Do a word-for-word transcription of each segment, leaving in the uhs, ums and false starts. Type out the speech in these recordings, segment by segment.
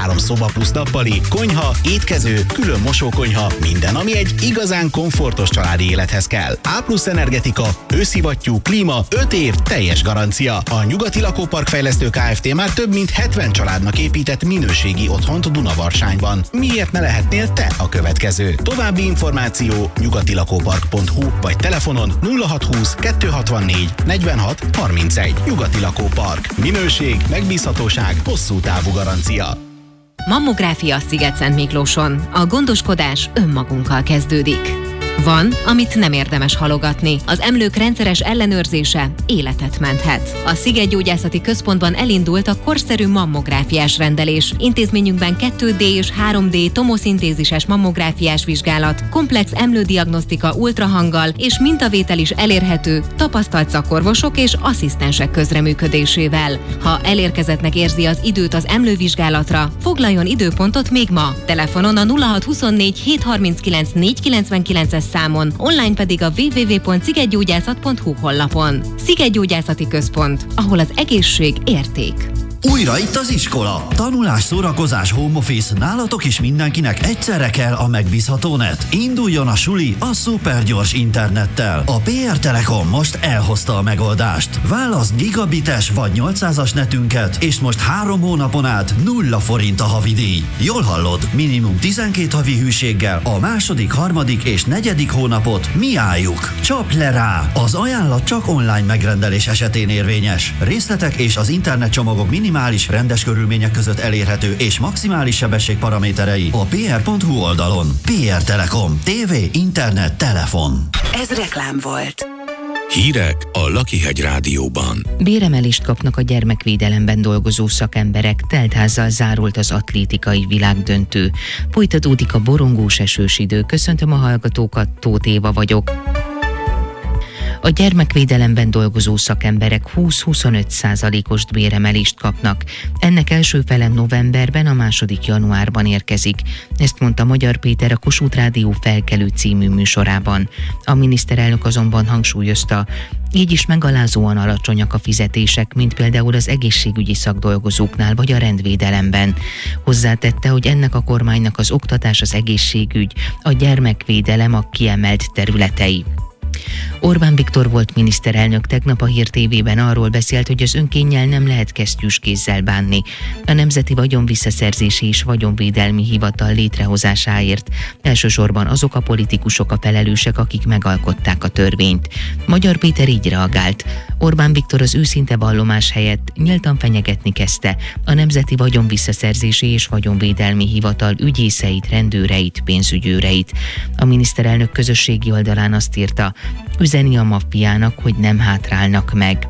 három szoba plusz nappali, konyha, étkező, külön mosókonyha, minden, ami egy igazán komfortos családi élethez kell. A plusz energetika, őszivattyú, klíma, öt év, teljes garancia. A Nyugati Lakópark Fejlesztő Kft. Már több mint hetven családnak épített minőségi otthont Dunavarcsányban. Miért ne lehetnél te a következő? További információ nyugatilakópark pont hu vagy telefonon nulla hatszázhúsz kettőszázhatvannégy negyvenhat harmincegy. Nyugati Lakópark. Minőség, megbízhatóság, hosszú távú garancia. Mammográfia Szigetszentmiklóson. A gondoskodás önmagunkkal kezdődik. Van, amit nem érdemes halogatni. Az emlők rendszeres ellenőrzése életet menthet. A Szigetgyógyászati Központban elindult a korszerű mammográfiás rendelés. Intézményünkben kettő dé és három dé tomoszintézises mammográfiás vizsgálat, komplex emlődiagnosztika ultrahanggal és mintavétel is elérhető tapasztalt szakorvosok és asszisztensek közreműködésével. Ha elérkezettnek érzi az időt az emlővizsgálatra, foglaljon időpontot még ma. Telefonon a nulla hatszázhuszonnégy hétszázharminckilenc négyszázkilencvenkilences számon, online pedig a double-u double-u double-u pont szigetgyógyászat pont hu honlapon. Szigetgyógyászati Központ, ahol az egészség érték. Újra itt az iskola. Tanulás, szórakozás, home office, nálatok is mindenkinek egyszerre kell a megbízható net. Induljon a suli a szupergyors internettel. A pé er Telekom most elhozta a megoldást. Válaszd gigabites vagy nyolcszázas netünket, és most három hónapon át nulla forint a havidíj. Jól hallod, minimum tizenkét havi hűséggel a második, harmadik és negyedik hónapot mi álljuk. Csapj le rá! Az ajánlat csak online megrendelés esetén érvényes. Részletek és az internetcsomagok minimális minimális rendes körülmények között elérhető és maximális sebesség paraméterei a pé er pont hu oldalon. pé er Telekom. Tévé, internet, telefon. Ez reklám volt. Hírek a Lakihegy Rádióban. Béremelést kapnak a gyermekvédelemben dolgozó szakemberek, teltházzal zárult az atlétikai világdöntő. Folytatódik a borongós esős idő. Köszöntöm a hallgatókat, Tóth Éva vagyok. A gyermekvédelemben dolgozó szakemberek húsz-huszonöt százalékos béremelést kapnak. Ennek első fele novemberben, a második januárban érkezik. Ezt mondta Magyar Péter a Kossuth Rádió Felkelő című műsorában. A miniszterelnök azonban hangsúlyozta, így is megalázóan alacsonyak a fizetések, mint például az egészségügyi szakdolgozóknál vagy a rendvédelemben. Hozzátette, hogy ennek a kormánynak az oktatás, az egészségügy, a gyermekvédelem a kiemelt területei. Orbán Viktor volt miniszterelnök tegnap a Hír té vében arról beszélt, hogy az önkénnyel nem lehet kesztyűs kézzel bánni. A Nemzeti Vagyonvisszaszerzési és Vagyonvédelmi Hivatal létrehozásáért elsősorban azok a politikusok a felelősek, akik megalkották a törvényt. Magyar Péter így reagált. Orbán Viktor az őszinte vallomás helyett nyíltan fenyegetni kezdte a Nemzeti Vagyonvisszaszerzési és Vagyonvédelmi Hivatal ügyészeit, rendőreit, pénzügyőreit. A miniszterelnök közösségi oldalán azt írta, üzeni a maffiának, hogy nem hátrálnak meg.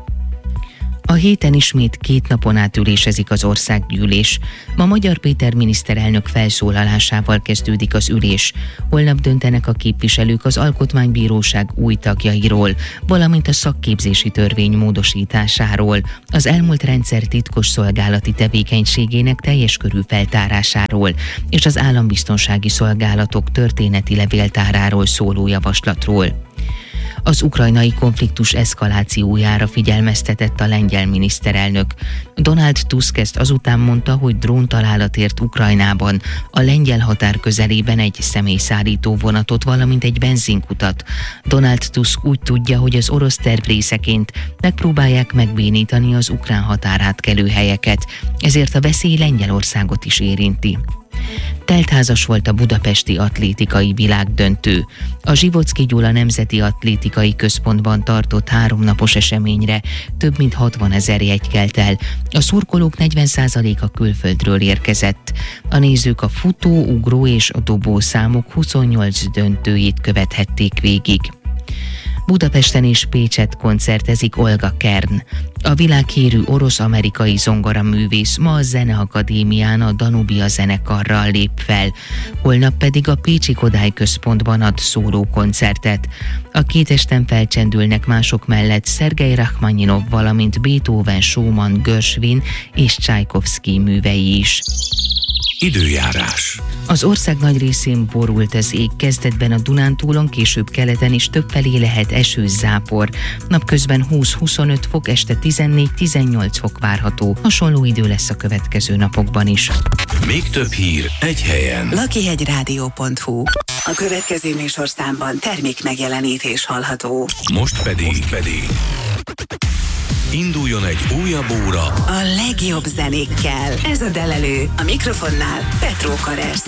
A héten ismét két napon át ülésezik az országgyűlés. Ma Magyar Péter miniszterelnök felszólalásával kezdődik az ülés. Holnap döntenek a képviselők az Alkotmánybíróság új tagjairól, valamint a szakképzési törvény módosításáról, az elmúlt rendszer titkos szolgálati tevékenységének teljes körű feltárásáról és az állambiztonsági szolgálatok történeti levéltáráról szóló javaslatról. Az ukrajnai konfliktus eszkalációjára figyelmeztetett a lengyel miniszterelnök. Donald Tusk ezt azután mondta, hogy dróntalálat ért Ukrajnában, a lengyel határ közelében egy személyszállító vonatot, valamint egy benzinkutat. Donald Tusk úgy tudja, hogy az orosz terv részeként megpróbálják megbénítani az ukrán határátkelő helyeket, ezért a veszély Lengyelországot is érinti. Teltházas volt a budapesti atlétikai világdöntő. A Zsivocki Gyula Nemzeti Atlétikai Központban tartott háromnapos eseményre több mint hatvanezer jegy kelt el. A szurkolók negyven százaléka külföldről érkezett. A nézők a futó, ugró és a dobó számok huszonnyolc döntőjét követhették végig. Budapesten és Pécsett koncertezik Olga Kern. A világhírű orosz-amerikai zongoraművész ma a Zeneakadémián a Danubia zenekarral lép fel, holnap pedig a Pécsi Kodály Központban ad szóló koncertet. A két esten felcsendülnek mások mellett Szergej Rachmaninov, valamint Beethoven, Schumann, Gershwin és Csajkovszky művei is. Időjárás. Az ország nagy részén borult az ég, kezdetben a Dunántúlon, később keleten is többfelé lehet eső, zápor. Napközben húsz-huszonöt fok, este tizennégy-tizennyolc fok várható. Hasonló idő lesz a következő napokban is. Még több hír egy helyen. lakihegyrádió pont hu. A következő műsorszámban termék megjelenítés hallható. Most pedig, Most pedig induljon egy újabb óra A legjobb zenékkel. Ez a Delelő. A mikrofonnál Petró Karesz.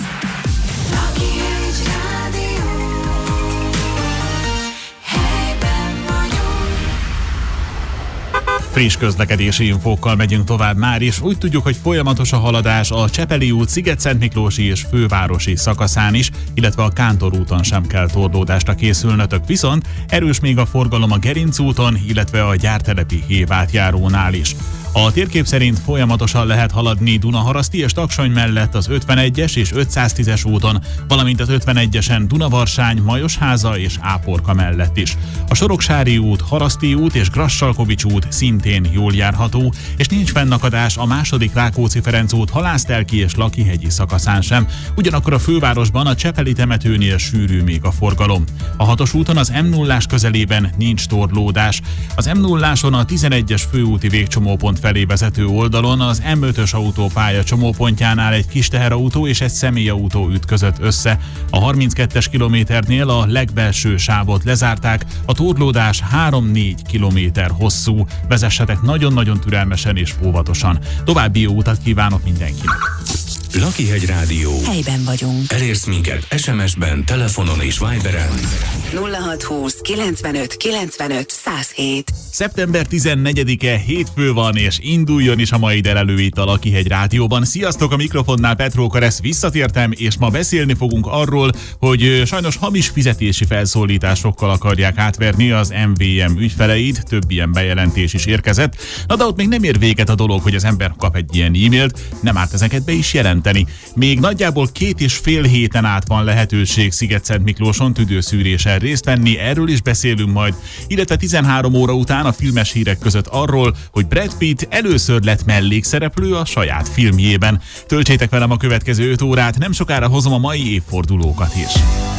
Friss közlekedési infókkal megyünk tovább már is. Úgy tudjuk, hogy folyamatos a haladás a Csepeli út, Sziget-Szentmiklósi és Fővárosi szakaszán is, illetve a Kántor úton sem kell torlódásra készülnötök, viszont erős még a forgalom a Gerinc úton, illetve a Gyártelepi hévátjárónál is. A térkép szerint folyamatosan lehet haladni Dunaharaszti és Taksony mellett az ötvenegyes és ötszáztízes úton, valamint az ötvenegyesen Dunavarsány, Majosháza és Áporka mellett is. A Soroksári út, Haraszti út és Grassalkovics út szintén jól járható, és nincs fennakadás a második Rákóczi-Ferenc út Halásztelki és Lakihegyi szakaszán sem. Ugyanakkor a fővárosban a Csepeli temetőnél sűrű még a forgalom. A hatos úton az em nullás közelében nincs torlódás. Az em nulláson a tizenegyes főúti végcsomópont felé vezető oldalon az em ötös autópálya csomópontjánál egy kis teherautó és egy személyautó ütközött össze. A harminckettes kilométernél a legbelső sávot lezárták, a torlódás három-négy kilométer hosszú. Vezessetek nagyon-nagyon türelmesen és óvatosan. További jó utat kívánok mindenkinek! Lakihegy Rádió. Helyben vagyunk. Elérsz minket es em es-ben, telefonon és Viberen. nulla hat húsz kilencvenöt kilencvenöt száz hét. szeptember tizennegyedike hétfő van, és induljon is a mai Delelő itt a Lakihegy Rádióban. Sziasztok, a mikrofonnál Petró Karesz, visszatértem, és ma beszélni fogunk arról, hogy sajnos hamis fizetési felszólításokkal akarják átverni az em vé em ügyfeleit, több ilyen bejelentés is érkezett. Na de ott még nem ér véget a dolog, hogy az ember kap egy ilyen e-mailt, nem árt ezeket be is jelenteni. Még nagyjából két és fél héten át van lehetőség Sziget-Szentmiklóson tüdőszűrésen részt venni, erről is beszélünk majd, illetve tizenhárom óra után a filmes hírek között arról, hogy Brad Pitt először lett mellékszereplő a saját filmjében. Töltsétek velem a következő öt órát, nem sokára hozom a mai évfordulókat is.